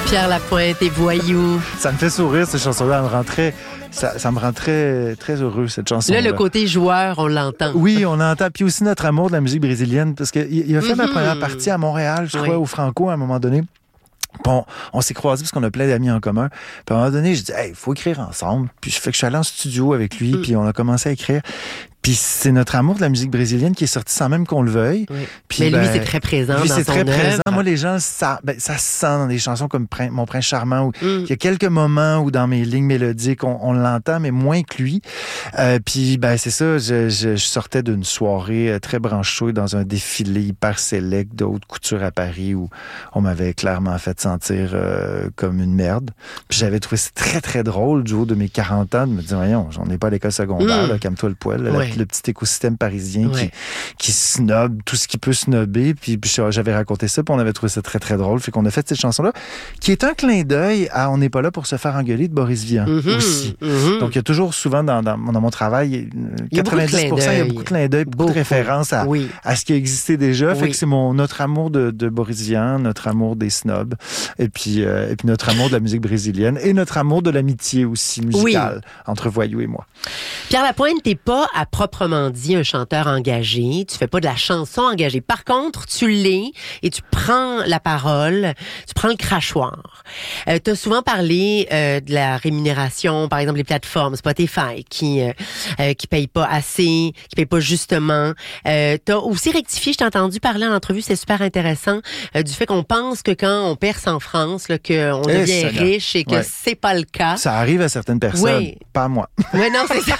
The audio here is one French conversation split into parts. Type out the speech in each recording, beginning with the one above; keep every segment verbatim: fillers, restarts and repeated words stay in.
Pierre Lapointe et Voyou. Ça me fait sourire, cette chanson-là. Elle me rend très, ça, ça me rend très, très heureux, cette chanson-là. Là, le côté joueur, on l'entend. Oui, on l'entend. Puis aussi notre amour de la musique brésilienne. Parce qu'il il a fait mm-hmm. ma première partie à Montréal, je crois, oui. au Franco, à un moment donné. Bon, on s'est croisés parce qu'on a plein d'amis en commun. Puis à un moment donné, je dis, hey, il faut écrire ensemble. Puis je fais que je suis allé en studio avec lui, mm. puis on a commencé à écrire. Puis c'est notre amour de la musique brésilienne qui est sorti sans même qu'on le veuille. Oui. Puis mais ben, lui, c'est très présent lui, dans c'est son très œuvre. présent. Moi, les gens, ça, ben, ça se sent dans des chansons comme Prin- Mon Prince Charmant. Où mm. il y a quelques moments où dans mes lignes mélodiques, on, on l'entend, mais moins que lui. Euh, puis ben c'est ça, je, je, je sortais d'une soirée très branchouille dans un défilé hyper sélect de haute couture à Paris où on m'avait clairement fait sentir euh, comme une merde. Puis j'avais trouvé ça très, très drôle du haut de mes quarante ans de me dire, voyons, j'en ai pas à l'école secondaire, mm. là, calme-toi le poil, là, ouais. la, le petit écosystème parisien ouais. qui, qui snob tout ce qui peut snobber. Puis, puis j'avais raconté ça, puis on avait trouvé ça très, très drôle. Fait qu'on a fait cette chanson-là, qui est un clin d'œil à On n'est pas là pour se faire engueuler de Boris Vian mm-hmm, aussi. Mm-hmm. Donc, il y a toujours souvent dans, dans, dans mon travail, quatre-vingt-dix pour cent, il y a beaucoup de clins d'œil, beaucoup, beaucoup de références à, oui. à ce qui existait déjà. Fait oui. que c'est mon, notre amour de, de Boris Vian, notre amour des snobs, et puis, euh, et puis notre amour de la musique brésilienne, et notre amour de l'amitié aussi musicale oui. entre Voyou et moi. Pierre Lapointe, t'es pas à proprement dit un chanteur engagé, tu fais pas de la chanson engagée. Par contre, tu l'es et tu prends la parole, tu prends le crachoir. Euh, tu as souvent parlé euh, de la rémunération, par exemple les plateformes Spotify qui euh, euh, qui payent pas assez, qui payent pas justement. Euh, tu as aussi rectifié, je t'ai entendu parler en entrevue, c'est super intéressant, euh, du fait qu'on pense que quand on perce en France, là, qu'on eh, devient riche et que ouais. c'est pas le cas. Ça arrive à certaines personnes, oui. pas à moi. Oui, non, c'est ça.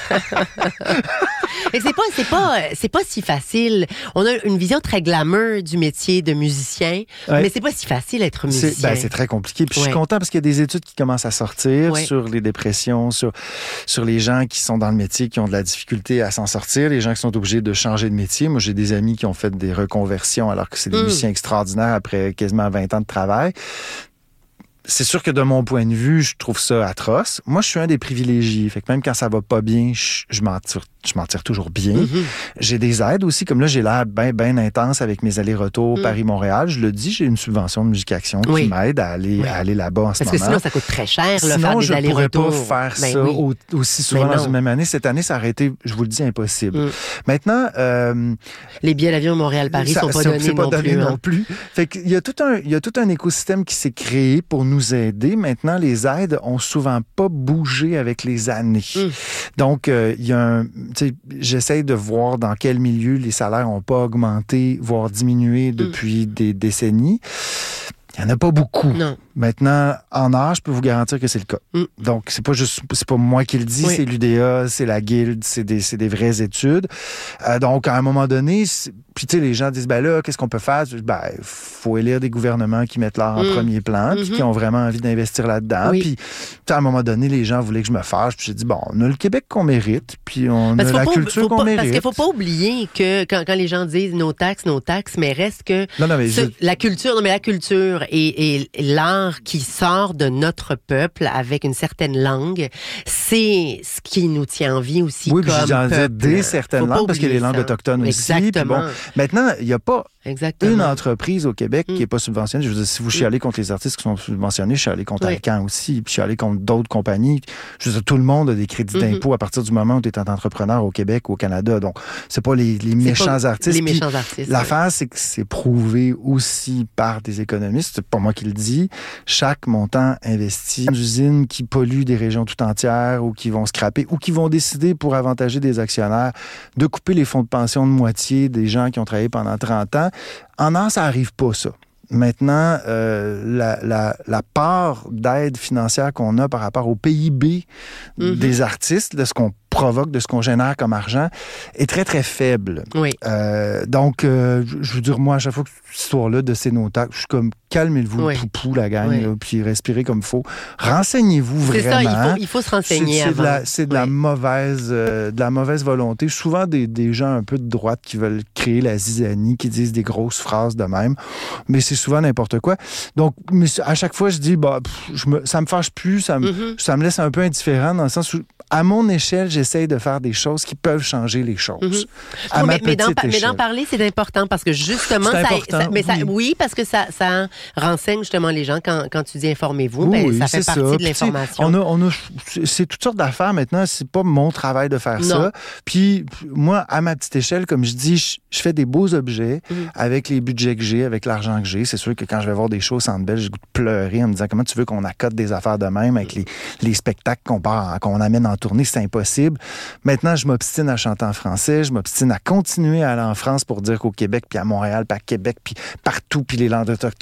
Mais c'est pas, c'est pas, c'est pas si facile. On a une vision très glamour du métier de musicien, ouais. mais c'est pas si facile d'être musicien. C'est, ben, c'est très compliqué. Puis ouais. je suis content parce qu'il y a des études qui commencent à sortir ouais. sur les dépressions, sur, sur les gens qui sont dans le métier, qui ont de la difficulté à s'en sortir, les gens qui sont obligés de changer de métier. Moi, j'ai des amis qui ont fait des reconversions alors que c'est des mmh. musiciens extraordinaires après quasiment vingt ans de travail. C'est sûr que de mon point de vue, je trouve ça atroce. Moi, je suis un des privilégiés. Fait que même quand ça va pas bien, je, je m'en tire, je m'en tire toujours bien. Mm-hmm. J'ai des aides aussi. Comme là, j'ai l'air bien, bien intense avec mes allers-retours mm. Paris-Montréal. Je le dis, j'ai une subvention de Musique Action qui oui. m'aide à aller, oui. à aller là-bas en Parce ce moment. Parce que sinon, ça coûte très cher, là, sinon, faire des allers-retours. Sinon, je ne pourrais pas faire ben ça oui. au, aussi souvent dans une même année. Cette année, ça aurait été, je vous le dis, impossible. Mm. Maintenant... Euh, les billets d'avion Montréal-Paris ne sont pas donnés pas non donné plus. non hein. plus. Fait qu'il y a tout un, il y a tout un écosystème qui s'est créé pour nous aider. Maintenant, les aides ont souvent pas bougé avec les années. Mm. Donc, euh, il y a un... Tu sais, j'essaie de voir dans quel milieu les salaires n'ont pas augmenté, voire diminué depuis mm. des décennies. Il n'y en a pas beaucoup. Non. Maintenant, en art, je peux vous garantir que c'est le cas. Mm. Donc, c'est pas juste, c'est pas moi qui le dis, oui. c'est l'U D A, c'est la Guilde, c'est des, c'est des vraies études. Euh, donc, à un moment donné, puis tu sais, les gens disent, ben là, qu'est-ce qu'on peut faire? Ben, faut élire des gouvernements qui mettent l'art en mm. premier plan, puis mm-hmm. qui ont vraiment envie d'investir là-dedans. Oui. Puis, à un moment donné, les gens voulaient que je me fâche, puis j'ai dit, bon, on a le Québec qu'on mérite, puis on parce a la pas, culture qu'on pas, mérite. Parce qu'il faut pas oublier que quand, quand les gens disent nos taxes, nos taxes, mais reste que non, non, mais ce, je... la culture, non mais la culture et, et l'art qui sort de notre peuple avec une certaine langue, c'est ce qui nous tient en vie aussi oui, comme puis j'en peuple. dis des certaines langues parce qu'il y a les langues ça. autochtones aussi. Exactement. Bon, maintenant, il n'y a pas Exactement. une entreprise au Québec mm. qui n'est pas subventionnée. Je veux dire, si vous mm. chialez contre les artistes qui sont subventionnés, je chialez contre oui. Alcan aussi, puis je chialez contre d'autres compagnies. Je veux dire, tout le monde a des crédits mm-hmm. d'impôt à partir du moment où tu es un entrepreneur au Québec ou au Canada. Donc, c'est pas les, les méchants artistes. Les méchants artistes. L'affaire, oui. c'est que c'est prouvé aussi par des économistes. C'est pas moi qui le dis. Chaque montant investi dans des usines qui polluent des régions tout entières ou qui vont scraper ou qui vont décider pour avantager des actionnaires de couper les fonds de pension de moitié des gens qui ont travaillé pendant trente ans. En art, ça n'arrive pas, ça. Maintenant, euh, la, la, la part d'aide financière qu'on a par rapport au P I B mm-hmm. des artistes, de ce qu'on provoque, de ce qu'on génère comme argent, est très, très faible. Oui. Euh, donc, euh, je veux dire, moi, à chaque fois que cette histoire-là de ces notables, je suis comme, calmez-vous oui. le poupou, la gang, oui. là, puis respirez comme il faut. Renseignez-vous c'est vraiment. C'est ça, il faut, il faut se renseigner c'est, c'est avant. De la, c'est de, oui. la mauvaise, euh, de la mauvaise volonté. Souvent, des, des gens un peu de droite qui veulent créer la zizanie, qui disent des grosses phrases de même, mais c'est souvent n'importe quoi. Donc, mais à chaque fois, je dis, bah, pff, je me, ça me fâche plus, ça me, mm-hmm. ça me laisse un peu indifférent dans le sens où, à mon échelle, j'essaye de faire des choses qui peuvent changer les choses. Mm-hmm. À oh, ma mais, mais, d'en, petite mais d'en parler, c'est important parce que justement, c'est ça, important, ça, mais ça, oui. oui, parce que ça, ça renseigne justement les gens quand, quand tu dis informez-vous, oui, ben, oui, ça fait partie ça. de l'information. On a, on a, c'est toutes sortes d'affaires maintenant. C'est pas mon travail de faire non. ça. Puis moi, à ma petite échelle, comme je dis, je, je fais des beaux objets mm. avec les budgets que j'ai, avec l'argent que j'ai. C'est sûr que quand je vais voir des choses Centre Bell, j'ai goût de pleurer en me disant comment tu veux qu'on accote des affaires de même avec les, les spectacles qu'on part, qu'on amène en tournée, c'est impossible. Maintenant, je m'obstine à chanter en français, je m'obstine à continuer à aller en France pour dire qu'au Québec, puis à Montréal, puis à Québec, puis partout, puis les langues autochtones,